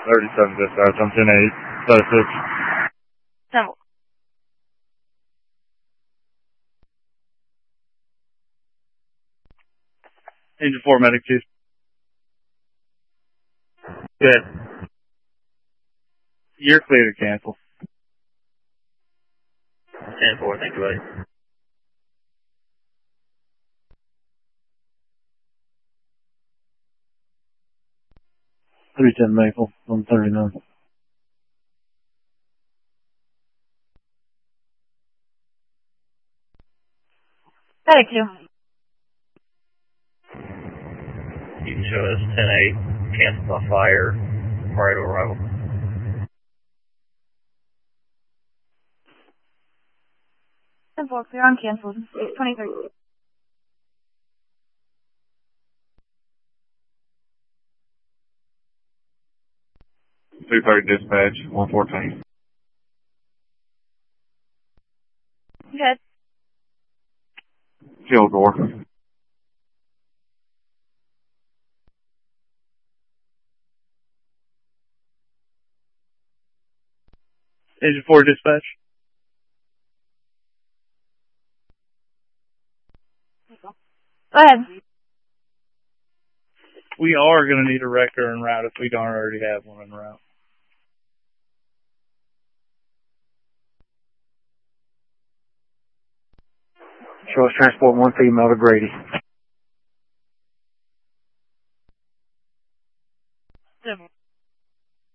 37 dispatch, I'm 10-8, status 6. 10. Engine 4, medic 2. Good. You're clear to cancel. 10-4, thank you, buddy. 310 Maple, 139. Medic 2. You can show us 10-8, cancel on fire, prior to arrival. 10-4, clear on canceled. 623. Dispatch, 114. Good. Fuel door. Engine 4, dispatch. Go ahead. We are going to need a wrecker en route if we don't already have one en route. Show us transport 1 female to Grady.